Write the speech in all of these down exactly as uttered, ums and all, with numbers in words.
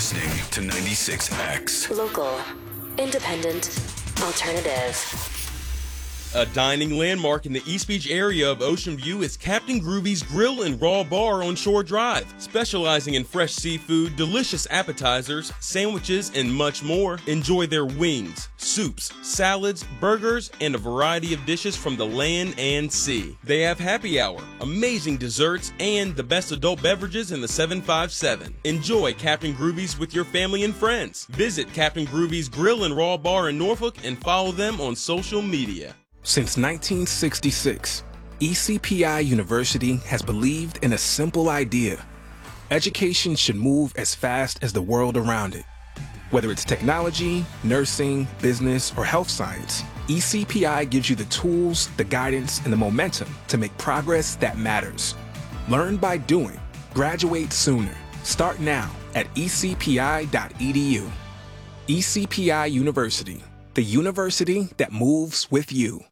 listening to ninety-six X. Local, independent, alternative. A dining landmark in the East Beach area of Ocean View is Captain Groovy's Grill and Raw Bar on Shore Drive. Specializing in fresh seafood, delicious appetizers, sandwiches, and much more, enjoy their wings, soups, salads, burgers, and a variety of dishes from the land and sea. They have happy hour, amazing desserts, and the best adult beverages in the seven five seven. Enjoy Captain Groovy's with your family and friends. Visit Captain Groovy's Grill and Raw Bar in Norfolk and follow them on social media. Since nineteen sixty-six, E C P I University has believed in a simple idea. Education should move as fast as the world around it. Whether it's technology, nursing, business, or health science, E C P I gives you the tools, the guidance, and the momentum to make progress that matters. Learn by doing. Graduate sooner. Start now at e c p i dot e d u. E C P I University, the university that moves with you.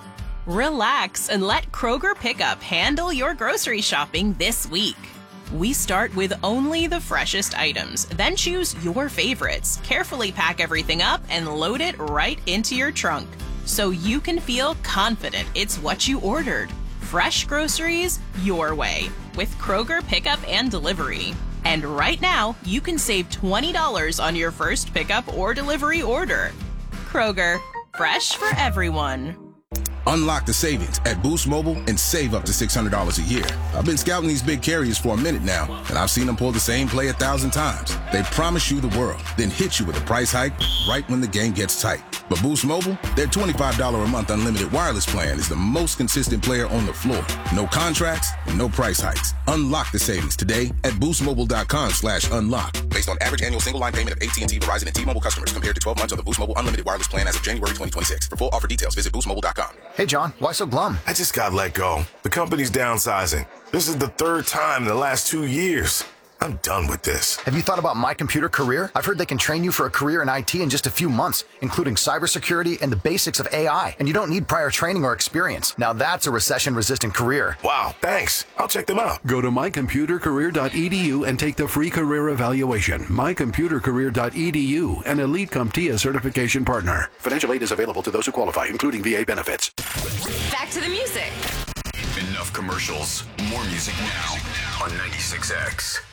Relax and let Kroger Pickup handle your grocery shopping this week. We start with only the freshest items, then choose your favorites, carefully pack everything up, and load it right into your trunk, so you can feel confident it's what you ordered. Fresh groceries your way with Kroger Pickup and Delivery. And right now, you can save twenty dollars on your first pickup or delivery order. Kroger, fresh for everyone. Unlock the savings at Boost Mobile and save up to six hundred dollars a year. I've been scouting these big carriers for a minute now, and I've seen them pull the same play a thousand times. They promise you the world, then hit you with a price hike right when the game gets tight. But Boost Mobile, their twenty-five dollars a month unlimited wireless plan is the most consistent player on the floor. No contracts, no price hikes. Unlock the savings today at boostmobile.com slash unlock. Based on average annual single line payment of A T and T, Verizon, and T-Mobile customers compared to twelve months of the Boost Mobile unlimited wireless plan as of January twenty twenty-six. For full offer details, visit boost mobile dot com. Hey, John, why so glum? I just got let go. The company's downsizing. This is the third time in the last two years. I'm done with this. Have you thought about My Computer Career? I've heard they can train you for a career in I T in just a few months, including cybersecurity and the basics of A I. And you don't need prior training or experience. Now that's a recession-resistant career. Wow, thanks. I'll check them out. Go to my computer career dot e d u and take the free career evaluation. my computer career dot e d u, an Elite CompTIA certification partner. Financial aid is available to those who qualify, including V A benefits. Back to the music. Enough commercials. More music now on ninety-six X.